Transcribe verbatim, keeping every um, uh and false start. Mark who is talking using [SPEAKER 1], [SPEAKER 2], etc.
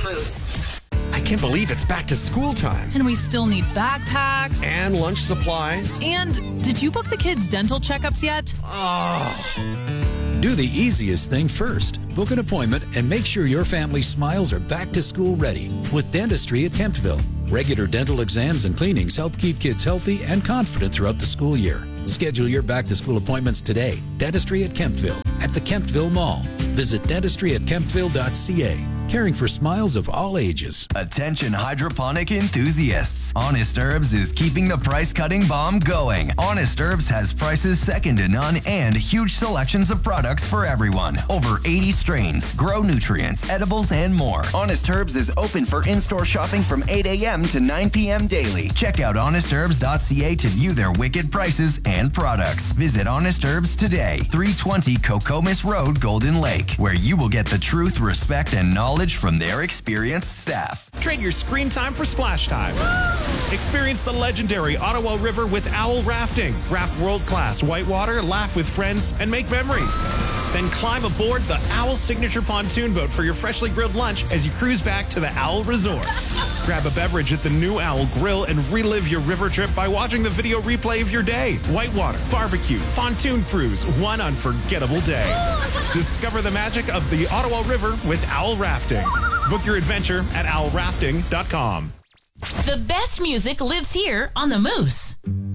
[SPEAKER 1] Moose.
[SPEAKER 2] I can't believe it's back to school time.
[SPEAKER 3] And we still need backpacks.
[SPEAKER 2] And lunch supplies.
[SPEAKER 3] And did you book the kids' dental checkups yet?
[SPEAKER 2] Oh.
[SPEAKER 4] Do the easiest thing first. Book an appointment and make sure your family's smiles are back to school ready with Dentistry at Kemptville. Regular dental exams and cleanings help keep kids healthy and confident throughout the school year. Schedule your back-to-school appointments today. Dentistry at Kemptville at the Kemptville Mall. Visit dentistry at kemptville dot c a. Caring for smiles of all ages.
[SPEAKER 5] Attention hydroponic enthusiasts. Honest Herbs is keeping the price-cutting bomb going. Honest Herbs has prices second to none and huge selections of products for everyone. Over eighty strains, grow nutrients, edibles, and more. Honest Herbs is open for in-store shopping from eight a.m. to nine p.m. daily. Check out honest herbs dot c a to view their wicked prices and products. Visit Honest Herbs today, three twenty Cocomas Road, Golden Lake, where you will get the truth, respect, and knowledge from their experienced staff.
[SPEAKER 6] Trade your screen time for splash time. Experience the legendary Ottawa River with owl rafting. Raft world-class whitewater, laugh with friends, and make memories. Then climb aboard the Owl Signature Pontoon Boat for your freshly grilled lunch as you cruise back to the Owl Resort. Grab a beverage at the new Owl Grill and relive your river trip by watching the video replay of your day. Whitewater, barbecue, pontoon cruise, one unforgettable day. Discover the magic of the Ottawa River with Owl Rafting. Book your adventure at owl rafting dot com.
[SPEAKER 1] The best music lives here on the Moose.